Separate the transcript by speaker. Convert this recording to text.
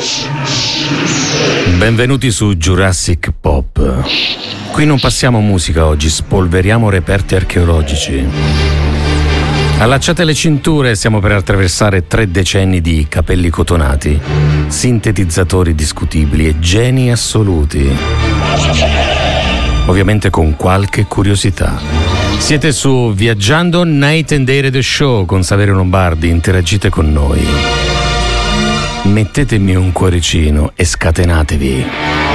Speaker 1: Benvenuti su Jurassic Pop. Qui non passiamo musica oggi, spolveriamo reperti archeologici. Allacciate le cinture, stiamo per attraversare 3 decenni di capelli cotonati, sintetizzatori discutibili e geni assoluti. Ovviamente con qualche curiosità. Siete su Viaggiando Night and Day Radio Show con Saverio Lombardi, interagite con noi. Mettetemi un cuoricino e scatenatevi.